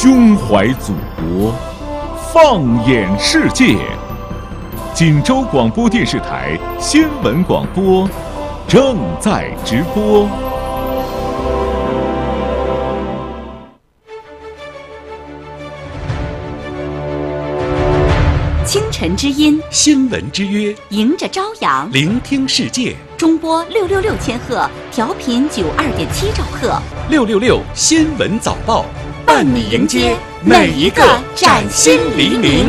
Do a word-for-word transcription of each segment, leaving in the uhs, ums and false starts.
胸怀祖国，放眼世界。锦州广播电视台新闻广播正在直播。 清晨之音， 新闻之约， 迎着朝阳， 聆听世界。 中波六六六千赫，调频九二点七兆赫。 六六六新闻早报，伴你迎接每一个崭新黎明。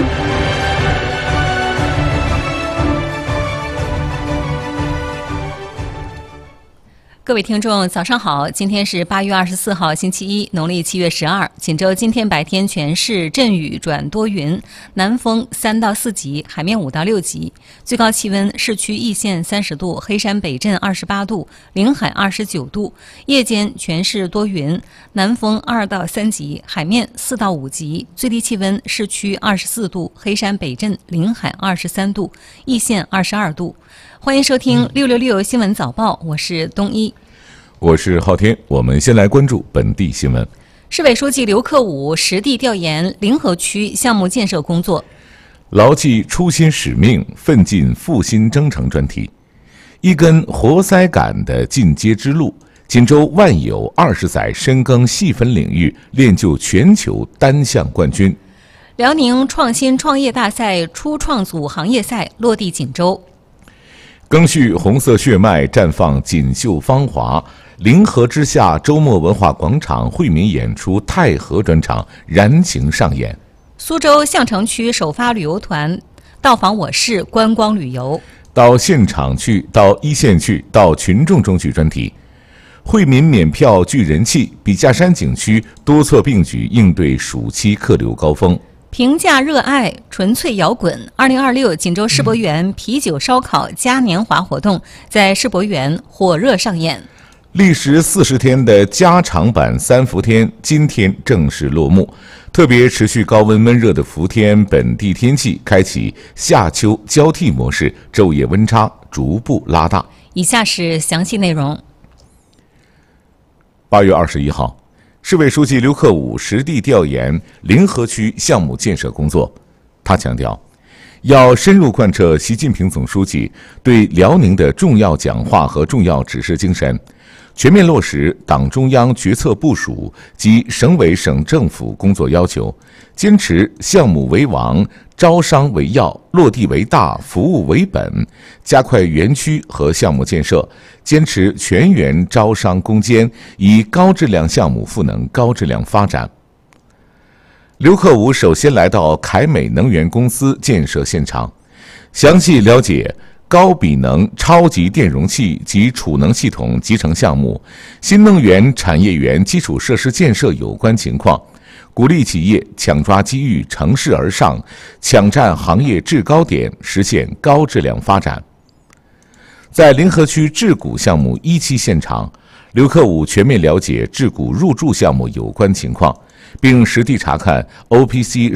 各位听众，早上好！今天是八月二十四号，星期一，农历七月十二。锦州今天白天全市阵雨转多云，南风三到四级，海面五到六级。最高气温：市区易县三十度，黑山北镇二十八度，临海二十九度。夜间全市多云，南风二到三级，海面四到五级。最低气温：市区二十四度，黑山北镇、临海二十三度，易县二十二度。欢迎收听六六六新闻早报，我是东一。 我是昊天，我们先来关注本地新闻。 市委书记刘克武实地调研临河区项目建设工作， 牢记初心使命，奋进复兴征程专题。一根活塞杆的进阶之路，锦州万有二十载深耕细分领域，练就全球单项冠军。 辽宁创新创业大赛初创组行业赛落地锦州。 赓续红色血脉，绽放锦绣芳华。临河之下周末文化广场惠民演出太和专场燃情上演。 苏州相城区首发旅游团到访我市观光旅游， 到现场去，到一线去，到群众中去专题。惠民免票聚人气，笔架山景区多措并举应对暑期客流高峰。 评价热爱纯粹摇滚。二零二六锦州世博园啤酒烧烤嘉年华活动在世博园火热上演。 历时四十天的加长版三伏天今天正式落幕，特别持续高温闷热的伏天本地天气开启夏秋交替模式，昼夜温差逐步拉大。 以下是详细内容。 八月二十一号，市委书记刘克武实地调研临河区项目建设工作。他强调，要深入贯彻习近平总书记对辽宁的重要讲话和重要指示精神，全面落实党中央决策部署及省委省政府工作要求，坚持项目为王、招商为要、落地为大、服务为本，加快园区和项目建设，坚持全员招商攻坚，以高质量项目赋能高质量发展。刘克武首先来到凯美能源公司建设现场，详细了解高比能超级电容器及储能系统集成项目、新能源产业园基础设施建设有关情况，鼓励企业抢抓机遇，乘势而上，抢占行业制高点，实现高质量发展。在临河区制股项目一期现场，刘克武全面了解制股入驻项目有关情况，并实地查看 O P C